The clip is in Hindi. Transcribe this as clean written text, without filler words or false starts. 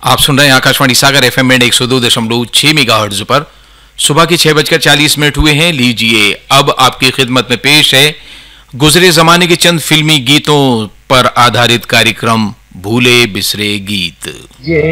आप सुन रहे हैं आकाशवाणी सागर FM 102.6 मेगाहर्ट्ज पर। सुबह के 6:40 हुए हैं। लीजिए अब आपकी खिदमत में पेश है गुजरे जमाने के चंद फिल्मी गीतों पर आधारित कार्यक्रम भूले बिसरे गीत।